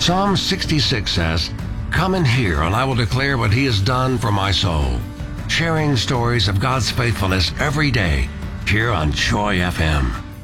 Psalm 66 says, "Come and hear, and I will declare what he has done for my soul." Sharing stories of God's faithfulness every day here on Joy FM.